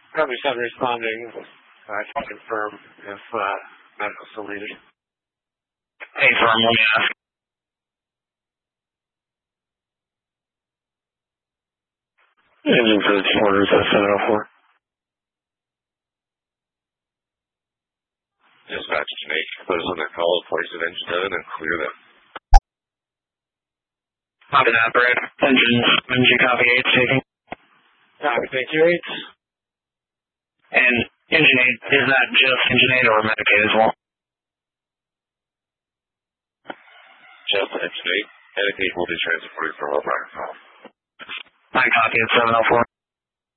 Probably not responding. I can confirm if medical still needed. Hey, firm, let me ask. Engine for the orders at 704. Dispatch Snake, put us on their call, place of engine 7 and clear them. Copy that, Brad. Engine copy 8 taking. Copy, thank you, 8. And engine 8, is that just engine 8 or Medicaid as well? Just engine 8. Medicaid will be transported from our private call. I copy at 704.